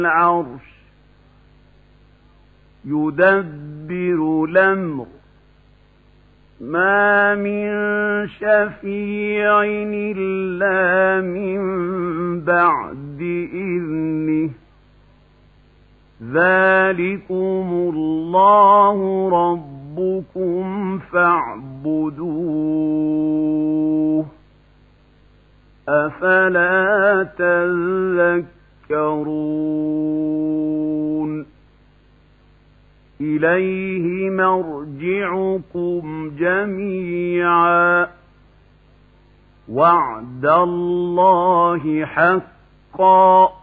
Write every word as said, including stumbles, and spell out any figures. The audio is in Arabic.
العرش يدبر الأمر ما من شفيع إلا من بعد إذنه ذلكم الله ربكم فاعبدوه أفلا تذكرون إليه مرجعكم جميعا وعد الله حقا